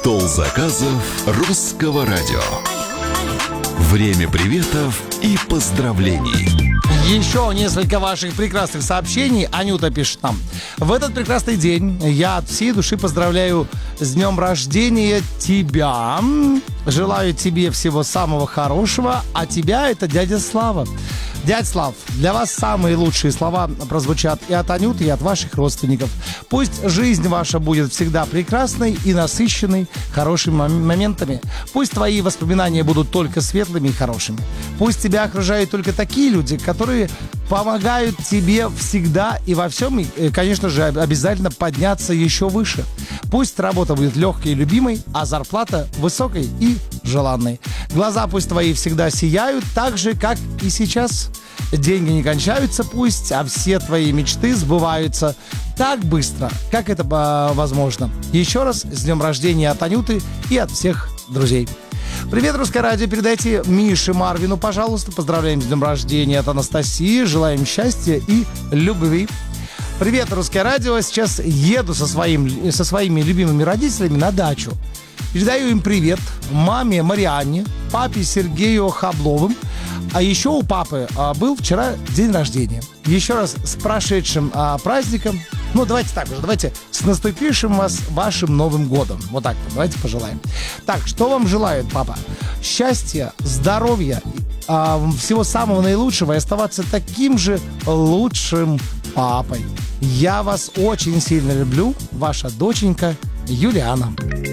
Стол заказов русского радио. Время приветов и поздравлений. Еще несколько ваших прекрасных сообщений. Анюта пишет нам: в этот прекрасный день я от всей души поздравляю с днем рождения тебя. Желаю тебе всего самого хорошего. А тебя это дядя Слава. Дядь Слав, для вас самые лучшие слова прозвучат и от Анюты, и от ваших родственников. Пусть жизнь ваша будет всегда прекрасной и насыщенной хорошими моментами. Пусть твои воспоминания будут только светлыми и хорошими. Пусть тебя окружают только такие люди, которые помогают тебе всегда и во всем, и, конечно же, обязательно подняться еще выше. Пусть работа будет легкой и любимой, а зарплата высокой и желанной. Глаза пусть твои всегда сияют так же, как и сейчас. Деньги не кончаются пусть, а все твои мечты сбываются так быстро, как это возможно. Еще раз с днем рождения от Анюты и от всех друзей. Привет, Русское радио. Передайте Мише Марвину, пожалуйста. Поздравляем с днем рождения от Анастасии. Желаем счастья и любви. Привет, Русское радио. Сейчас еду со своими любимыми родителями на дачу. Передаю им привет маме Марианне, папе Сергею Хабловым. А еще у папы был вчера день рождения. Еще раз с прошедшим праздником. Ну, давайте так уже. Давайте с наступившим вас вашим Новым годом. Вот так вот. Давайте пожелаем. Так, что вам желает папа? Счастья, здоровья, всего самого наилучшего и оставаться таким же лучшим папой. Я вас очень сильно люблю. Ваша доченька Юлиана.